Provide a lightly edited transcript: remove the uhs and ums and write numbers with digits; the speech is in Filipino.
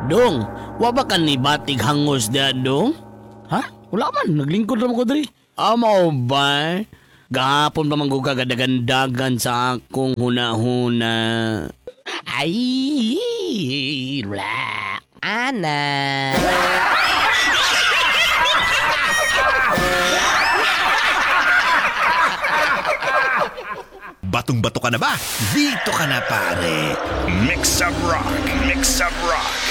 Dong, wa ba ka ni batig hangos da, Dong? Ha? Wala man, naglingkod naman ko diri. Mao ba? Gahapon pa mangguga gadagandagan sa akong hunahuna. Ay, relax. Ana. Batong-bato ka na ba? Dito ka na, pare. Mix up rock, mix up rock.